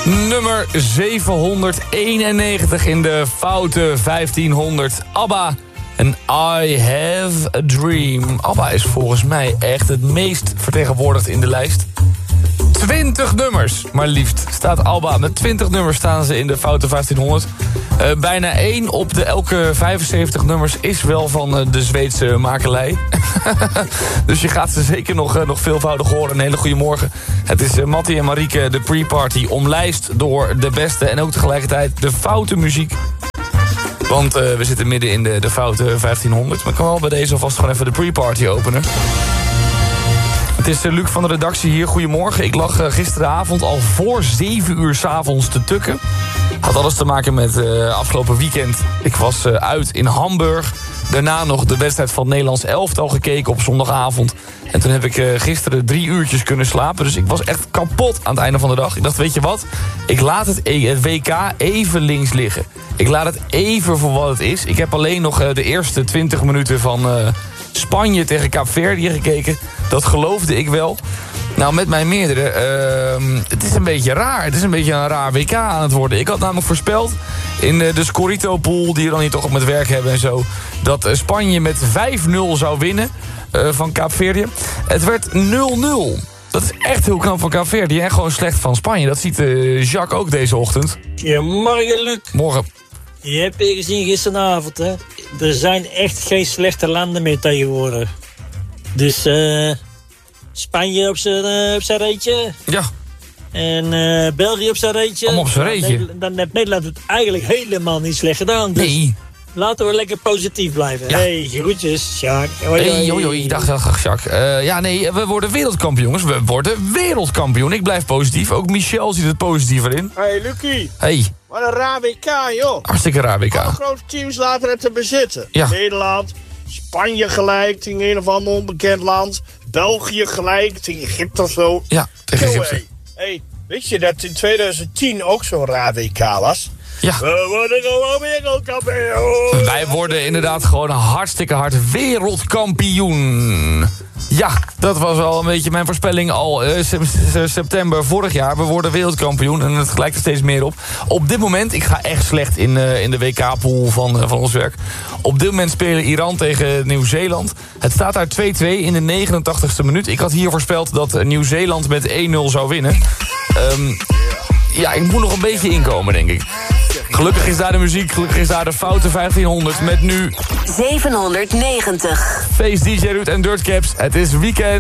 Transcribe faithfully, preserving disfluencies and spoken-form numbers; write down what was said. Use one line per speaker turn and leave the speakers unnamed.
Nummer zevenhonderdeenennegentig in de foute vijftienhonderd. ABBA en I Have a Dream. ABBA is volgens mij echt het meest vertegenwoordigd in de lijst. twintig nummers, maar liefst staat ABBA. Met twintig nummers staan ze in de foute vijftienhonderd. Uh, bijna één op de elke vijfenzeventig nummers is wel van uh, de Zweedse makelij. Dus je gaat ze zeker nog, uh, nog veelvoudig horen. Een hele goede morgen. Het is uh, Mattie en Marieke, de pre-party, omlijst door de beste en ook tegelijkertijd de foute muziek. Want uh, we zitten midden in de, de foute vijftienhonderd. Maar ik kan wel bij deze alvast gewoon even de pre-party openen. Het is Luc van de redactie hier. Goedemorgen. Ik lag gisteravond al voor zeven uur 's avonds te tukken. Had alles te maken met uh, afgelopen weekend. Ik was uh, uit in Hamburg. Daarna nog de wedstrijd van het Nederlands elftal gekeken op zondagavond. En toen heb ik uh, gisteren drie uurtjes kunnen slapen. Dus ik was echt kapot aan het einde van de dag. Ik dacht, weet je wat? Ik laat het, het W K even links liggen. Ik laat het even voor wat het is. Ik heb alleen nog uh, de eerste twintig minuten van uh, Spanje tegen Kaapverdië gekeken. Dat geloofde ik wel. Nou, met mijn meerdere, uh, het is een beetje raar. Het is een beetje een raar W K aan het worden. Ik had namelijk voorspeld in de, de Scorito-pool, die we dan hier toch op met werk hebben en zo, dat uh, Spanje met vijf nul zou winnen uh, van Kaapverdië. Het werd nul nul. Dat is echt heel knap van Kaapverdië en gewoon slecht van Spanje. Dat ziet uh, Jacques ook deze ochtend.
Ja, morgen, Luc.
Morgen.
Je hebt je gezien gisteravond, hè. Er zijn echt geen slechte landen meer tegenwoordig. Dus, eh... Uh... Spanje op zijn uh, op zijn reetje.
Ja.
En uh, België op zijn reetje.
Allemaal op zijn reetje.
Dan, dan heeft Nederland het eigenlijk helemaal niet slecht gedaan. Dus
nee.
Laten we lekker positief blijven.
Ja.
Hey, groetjes, Jacques. Hoi,
hey, hoi, hoi. Dag, dag, Jacques. Uh, ja, nee, we worden wereldkampioens. We worden wereldkampioen. Ik blijf positief. Ook Michel ziet het positiever in.
Hey, Lucie.
Hey.
Wat een raar W K, joh.
Hartstikke raar W K.
Alle grote teams laten het te bezitten.
Ja.
Nederland, Spanje gelijk tegen een of ander onbekend land. België gelijk tegen Egypte of zo.
Ja, tegen
Yo,
Egypte.
Hey, hey, weet je dat in twintig tien ook zo'n raar W K was?
Ja.
We worden gewoon wereldkampioen.
Wij worden inderdaad gewoon hartstikke hard wereldkampioen. Ja, dat was al een beetje mijn voorspelling al uh, september vorig jaar. We worden wereldkampioen en het gelijkt er steeds meer op. Op dit moment, ik ga echt slecht in, uh, in de W K-pool van, uh, van ons werk. Op dit moment spelen Iran tegen Nieuw-Zeeland. Het staat daar twee twee in de negenentachtigste minuut. Ik had hier voorspeld dat Nieuw-Zeeland met één nul zou winnen. Um, ja, ik moet nog een beetje inkomen, denk ik. Gelukkig is daar de muziek, gelukkig is daar de foute vijftienhonderd met nu
zevenhonderdnegentig.
Face D J Ruud en Dirtcaps. Het is weekend.